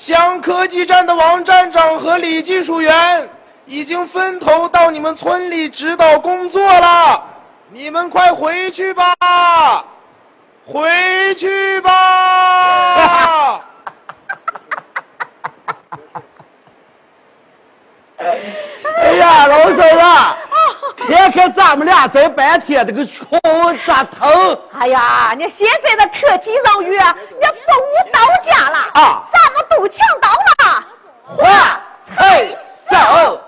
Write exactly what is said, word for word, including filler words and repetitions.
乡科技站的王站长和李技术员已经分头到你们村里指导工作了，你们快回去吧，回去吧。 哎呀，老婶啊，看看咱们俩这半天这个穷扎头。 哎呀，你现在的科技人员，你服务到家了啊， 咱们都抢到了， 花菜手。